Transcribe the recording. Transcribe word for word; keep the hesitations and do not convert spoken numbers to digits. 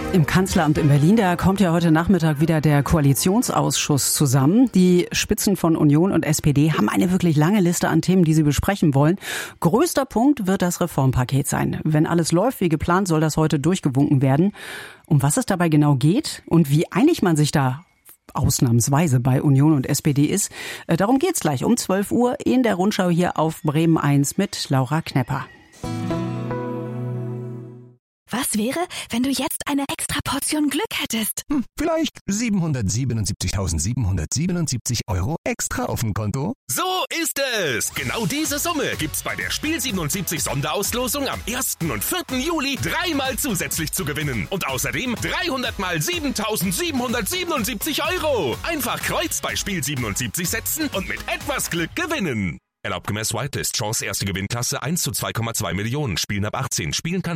Im Kanzleramt in Berlin, da kommt ja heute Nachmittag wieder der Koalitionsausschuss zusammen. Die Spitzen von Union und S P D haben eine wirklich lange Liste an Themen, die sie besprechen wollen. Größter Punkt wird das Reformpaket sein. Wenn alles läuft wie geplant, soll das heute durchgewunken werden. Um was es dabei genau geht und wie einig man sich da ausnahmsweise bei Union und S P D ist, darum geht's gleich um zwölf Uhr in der Rundschau hier auf Bremen eins mit Laura Knepper. Was wäre, wenn du jetzt eine extra Portion Glück hättest? Hm, vielleicht siebenhundertsiebenundsiebzigtausendsiebenhundertsiebenundsiebzig Euro extra auf dem Konto? So ist es! Genau diese Summe gibt's bei der Spiel siebenundsiebzig Sonderauslosung am ersten und vierten Juli dreimal zusätzlich zu gewinnen. Und außerdem dreihundert mal siebentausendsiebenhundertsiebenundsiebzig Euro. Einfach Kreuz bei Spiel siebenundsiebzig setzen und mit etwas Glück gewinnen. Erlaubt gemäß Whitelist. Chance erste Gewinnklasse eins zu zwei Komma zwei Millionen. Spielen ab achtzehn. Spielen kann